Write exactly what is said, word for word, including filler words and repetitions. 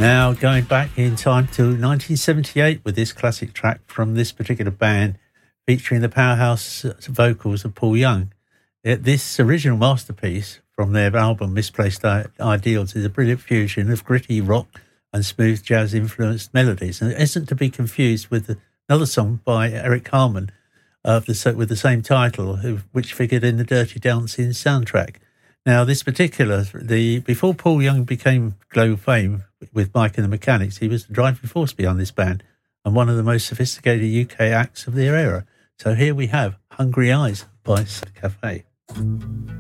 Now, going back in time to nineteen seventy-eight with this classic track from this particular band featuring the powerhouse vocals of Paul Young. It, this original masterpiece from their album Misplaced Ideals is a brilliant fusion of gritty rock and smooth jazz-influenced melodies, and it isn't to be confused with another song by Eric Carmen uh, the, with the same title, who, which figured in the Dirty Dancing soundtrack. Now, this particular, the before Paul Young became global fame with Mike and the Mechanics, he was the driving force behind this band and one of the most sophisticated U K acts of their era. So here we have Hungry Eyes by Cafe.